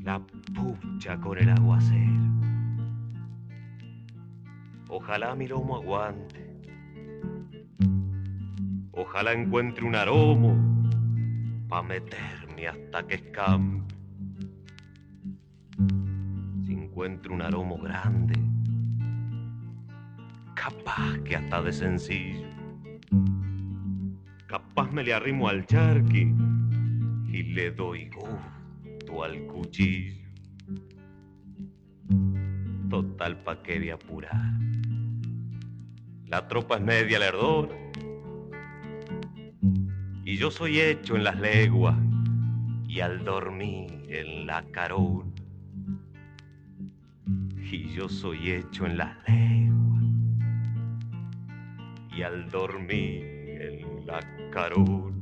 la pucha con el aguacero. Ojalá mi lomo aguante, ojalá encuentre un aromo pa' meterme hasta que escampe. Si encuentro un aromo grande, capaz que hasta de sencillo, capaz me le arrimo al charqui y le doy gusto al cuchillo. Total, pa' qué de apurar, la tropa es media lerdona y yo soy hecho en las leguas y al dormir en la carona. Y yo soy hecho en las leguas y al dormir en la carona.